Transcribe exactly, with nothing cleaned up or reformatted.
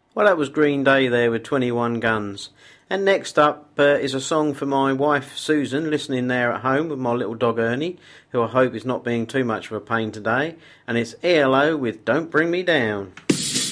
Well, that was Green Day there with twenty-one Guns. And next up uh, is a song for my wife Susan, listening there at home with my little dog Ernie, who I hope is not being too much of a pain today. And it's E L O with Don't Bring Me Down.